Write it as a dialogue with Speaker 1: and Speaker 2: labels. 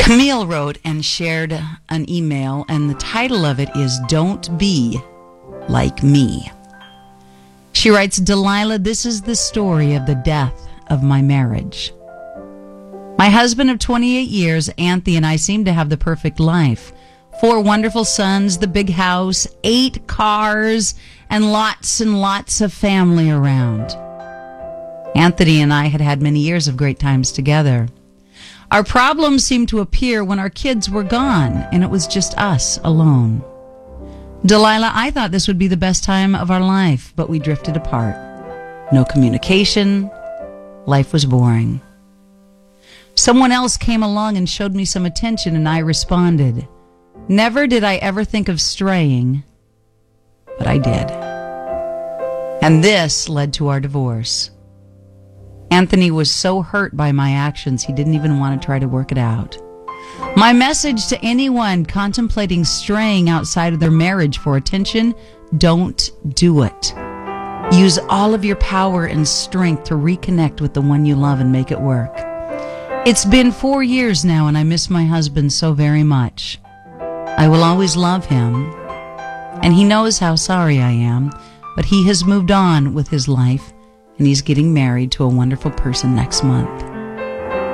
Speaker 1: Camille wrote and shared an email, and the title of it is Don't Be Like Me. She writes, Delilah, this is the story of the death of my marriage. My husband of 28 years, Anthony, and I seem to have the perfect life. 4 wonderful sons, the big house, 8 cars, and lots of family around. Anthony and I had had many years of great times together. Our problems seemed to appear when our kids were gone, and it was just us alone. Delilah, I thought this would be the best time of our life, but we drifted apart. No communication. Life was boring. Someone else came along and showed me some attention, and I responded. Never did I ever think of straying, but I did. And this led to our divorce. Anthony was so hurt by my actions, he didn't even want to try to work it out. My message to anyone contemplating straying outside of their marriage for attention, don't do it. Use all of your power and strength to reconnect with the one you love and make it work. It's been 4 years now, and I miss my husband so very much. I will always love him, and he knows how sorry I am, but he has moved on with his life, and he's getting married to a wonderful person next month.